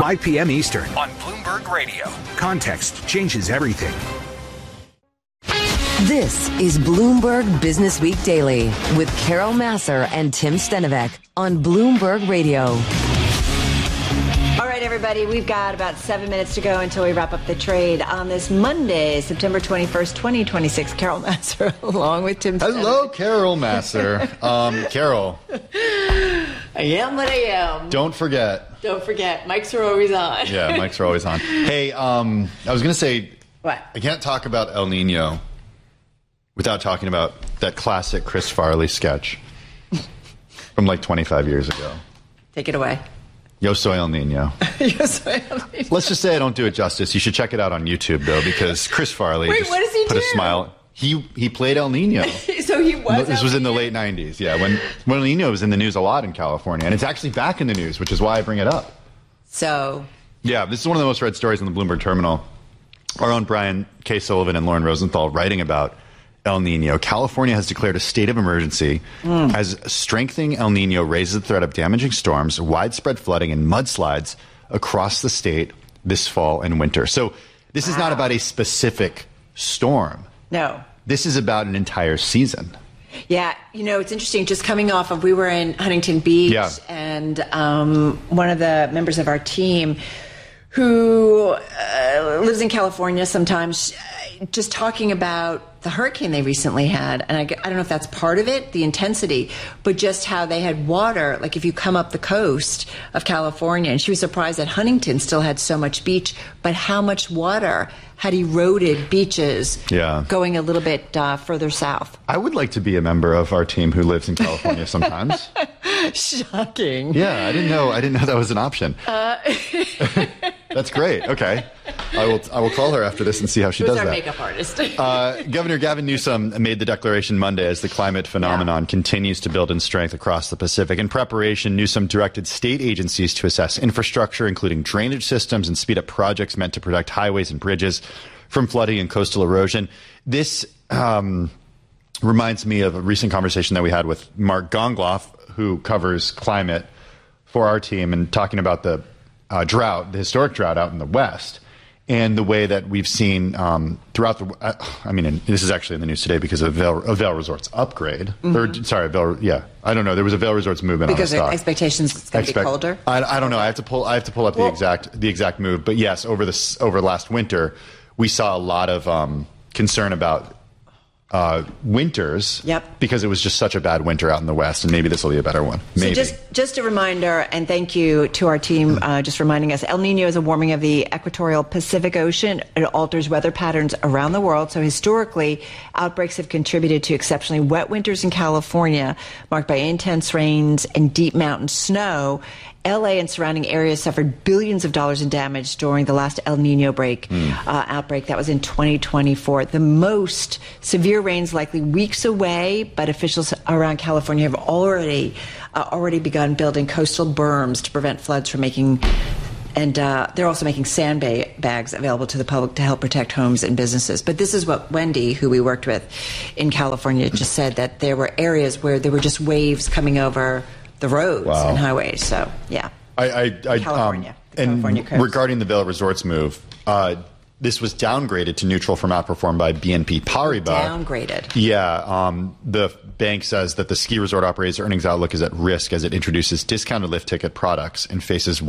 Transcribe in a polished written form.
5 p.m. Eastern on Bloomberg Radio. Context changes everything. This is Bloomberg Business Week Daily with Carol Massar and Tim Stenovec on Bloomberg Radio. All right, everybody, we've got about 7 minutes to go until we wrap up the trade on this Monday, September 21st, 2026. Carol Massar along with Tim Stenovec. Hello, Carol Massar. Carol. I am what I am. Don't forget, mics are always on. Yeah, mics are always on. Hey, I was going to say, what? I can't talk about El Nino without talking about that classic Chris Farley sketch from like 25 years ago. Take it away. Yo soy El Nino. Yo soy El Nino. Let's just say I don't do it justice. You should check it out on YouTube, though, because Chris Farley Wait, what does he put do? a smile. He played El Nino. So he was. This was in the late 90s, yeah, when El Nino was in the news a lot in California. And it's actually back in the news, which is why I bring it up. So. Yeah, this is one of the most read stories on the Bloomberg Terminal. Our own Brian K. Sullivan and Lauren Rosenthal writing about El Nino. California has declared a state of emergency as strengthening El Nino raises the threat of damaging storms, widespread flooding, and mudslides across the state this fall and winter. So this is not about a specific storm. No. This is about an entire season. Yeah, it's interesting. Just coming off of, we were in Huntington Beach, and one of the members of our team who lives in California sometimes, just talking about the hurricane they recently had. And I don't know if that's part of it, the intensity, but just how they had water. Like if you come up the coast of California, and she was surprised that Huntington still had so much beach, but how much water had eroded beaches going a little bit further south. I would like to be a member of our team who lives in California sometimes. Shocking. Yeah, I didn't know that was an option. That's great. Okay. I will call her after this and see how she does that. Who's our makeup artist? Governor Gavin Newsom made the declaration Monday as the climate phenomenon continues to build in strength across the Pacific. In preparation, Newsom directed state agencies to assess infrastructure, including drainage systems, and speed up projects meant to protect highways and bridges from flooding and coastal erosion. This reminds me of a recent conversation that we had with Mark Gongloff, who covers climate for our team, and talking about the drought, the historic drought out in the West, and the way that we've seen throughout the. And this is actually in the news today because of Vail Resorts upgrade. I don't know. There was a Vail Resorts movement because on the stock. Expectations it's going to be colder. I don't know. I have to pull up the exact move. But yes, over last winter, we saw a lot of concern about winters. Yep. Because it was just such a bad winter out in the West, and maybe this will be a better one. Maybe. So just a reminder, and thank you to our team just reminding us, El Nino is a warming of the equatorial Pacific Ocean. It alters weather patterns around the world. So historically, outbreaks have contributed to exceptionally wet winters in California, marked by intense rains and deep mountain snow. LA and surrounding areas suffered billions of dollars in damage during the last El Nino outbreak. That was in 2024. The most severe rains likely weeks away, but officials around California have already begun building coastal berms to prevent floods from making. And they're also making sandbags available to the public to help protect homes and businesses. But this is what Wendy, who we worked with in California, just said, that there were areas where there were just waves coming over the roads and highways. So, yeah. California. California coast. Regarding the Vail Resorts move, this was downgraded to neutral from outperformed by BNP Paribas. Downgraded. Yeah. The bank says that the ski resort operator's earnings outlook is at risk as it introduces discounted lift ticket products and faces